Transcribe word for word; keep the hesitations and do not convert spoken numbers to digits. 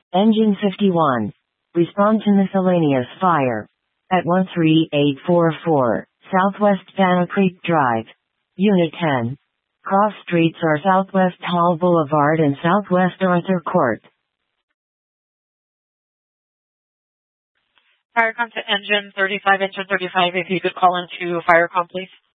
Engine fifty-one. Respond to miscellaneous fire. At one three eight four four, Southwest Banner Creek Drive. Unit ten. Cross streets are Southwest Hall Boulevard and Southwest Arthur Court. Firecom to engine thirty-five, engine thirty-five, if you could call into Firecom, please.